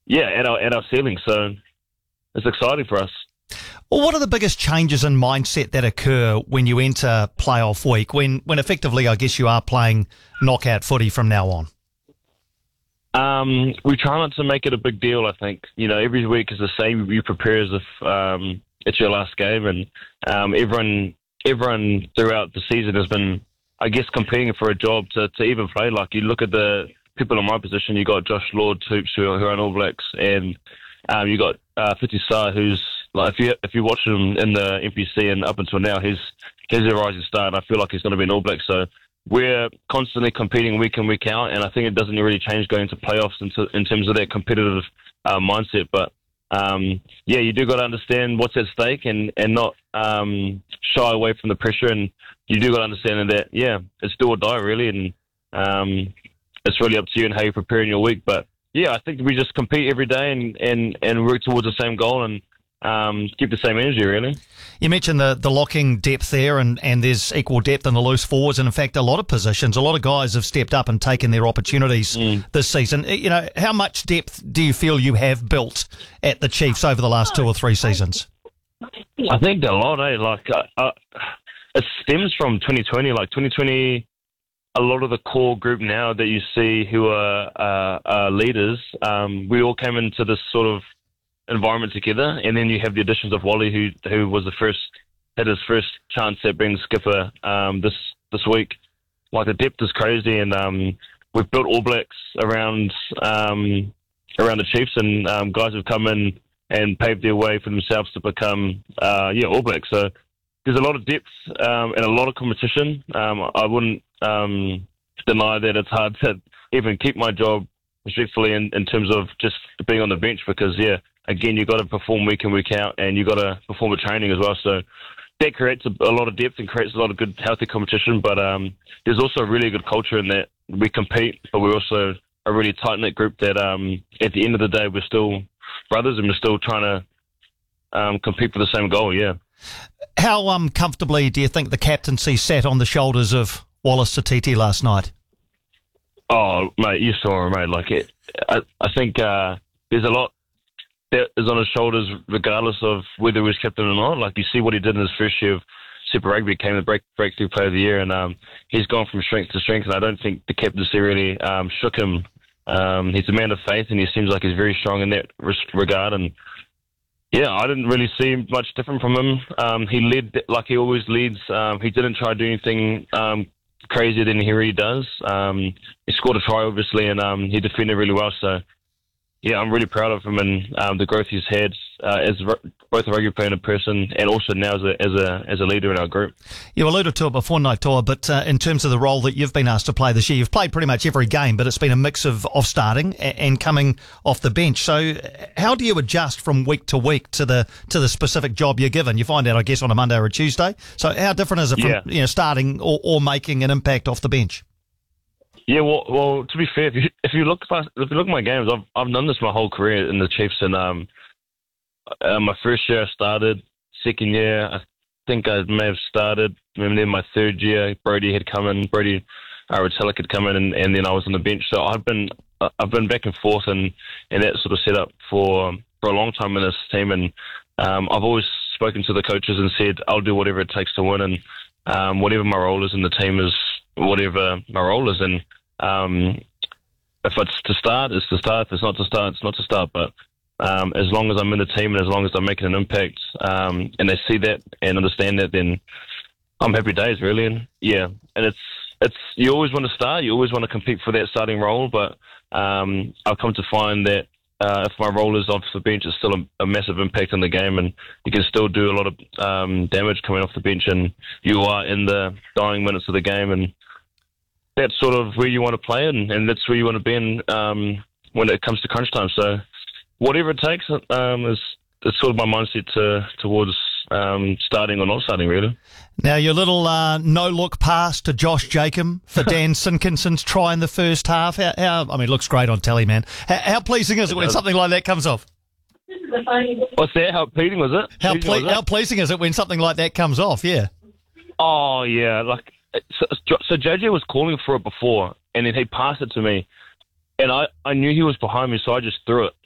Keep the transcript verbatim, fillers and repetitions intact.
yeah, at our at our ceiling. So it's exciting for us. Well, what are the biggest changes in mindset that occur when you enter playoff week, when, when effectively, I guess, you are playing knockout footy from now on? Um, we try not to make it a big deal, I think. You know, every week is the same. You prepare as if um, it's your last game, and um, everyone everyone throughout the season has been, I guess, competing for a job to, to even play. Like, you look at the people in my position, you got Josh Lord, Toops, who are, who are in All Blacks, and um, you got uh, Whiti Sa, who's, like, if you if you watch him in the N P C and up until now, he's he's a rising star, and I feel like he's going to be an All Black. So we're constantly competing week in, week out, and I think it doesn't really change going to playoffs in, in terms of that competitive uh, mindset. But um, yeah, you do got to understand what's at stake and and not um, shy away from the pressure. And you do got to understand that yeah, it's do or die really, and um, it's really up to you and how you're preparing your week. But yeah, I think we just compete every day and and, and work towards the same goal and. Um, keep the same energy, really. You mentioned the, the locking depth there, and, and there's equal depth in the loose forwards, and in fact, a lot of positions, a lot of guys have stepped up and taken their opportunities mm. this season. You know, how much depth do you feel you have built at the Chiefs over the last two or three seasons? I think a lot, eh? Like, uh, uh, it stems from twenty twenty. Like, twenty twenty, a lot of the core group now that you see who are, uh, are leaders, um, we all came into this sort of environment together, and then you have the additions of Wally, who who was the first had his first chance at being the skipper um, this this week. Like, the depth is crazy, and um, we've built All Blacks around um, around the Chiefs, and um, guys have come in and paved their way for themselves to become uh, yeah All Blacks. So there's a lot of depth um, and a lot of competition. Um, I wouldn't um, deny that it's hard to even keep my job respectfully in, in terms of just being on the bench, because yeah. Again, you've got to perform week in, week out, and you've got to perform at training as well. So that creates a, a lot of depth and creates a lot of good, healthy competition. But um, there's also a really good culture in that we compete, but we're also a really tight-knit group that um, at the end of the day, we're still brothers and we're still trying to um, compete for the same goal, yeah. How um, comfortably do you think the captaincy sat on the shoulders of Wallace Satiti last night? Oh, mate, you saw him, mate. Like, it, I, I think uh, there's a lot that is on his shoulders regardless of whether he was captain or not. Like, you see what he did in his first year of Super Rugby, came the break, breakthrough player of the year, and um, he's gone from strength to strength, and I don't think the captaincy really um, shook him. Um, he's a man of faith, and he seems like he's very strong in that regard, and yeah, I didn't really see much different from him. Um, he led like he always leads. Um, he didn't try to do anything um, crazier than he really does. Um, he scored a try, obviously, and um, he defended really well, so yeah, I'm really proud of him and um, the growth he's had uh, as ru- both a rugby player and a person, and also now as a as a as a leader in our group. You alluded to it before, Naitoa, but uh, in terms of the role that you've been asked to play this year, you've played pretty much every game, but it's been a mix of, of starting and, and coming off the bench. So, how do you adjust from week to week to the to the specific job you're given? You find out, I guess, on a Monday or a Tuesday. So, how different is it from yeah. you know starting or, or making an impact off the bench? Yeah, well, well, to be fair, if you if you look past, if you look at my games, I've I've done this my whole career in the Chiefs, and um, uh, my first year I started, second year I think I may have started, and then my third year Brody had come in, Brody uh, Retallick had come in, and, and then I was on the bench. So I've been I've been back and forth and and that sort of setup for for a long time in this team, and um, I've always spoken to the coaches and said I'll do whatever it takes to win, and um, whatever my role is in the team is whatever my role is, and um, if it's to start, it's to start. If it's not to start, it's not to start. But um, as long as I'm in the team and as long as I'm making an impact, um, and they see that and understand that, then I'm happy days, really. And yeah, and it's it's you always want to start, you always want to compete for that starting role, but um, I've come to find that uh, if my role is off the bench, it's still a, a massive impact on the game, and you can still do a lot of um, damage coming off the bench, and you are in the dying minutes of the game, and that's sort of where you want to play, and, and that's where you want to be in um, when it comes to crunch time. So whatever it takes um, is, is sort of my mindset to, towards um, starting or not starting, really. Now, your little uh, no-look pass to Josh Jacob for Dan Sinkinson's try in the first half, how, how I mean, it looks great on telly, man. How, how pleasing is it when something like that comes off? What's that? How pleasing was it? How, pleasing ple- was it? how pleasing is it when something like that comes off, yeah? Oh, yeah, like... So, so J J was calling for it before, and then he passed it to me, and I, I knew he was behind me, so I just threw it.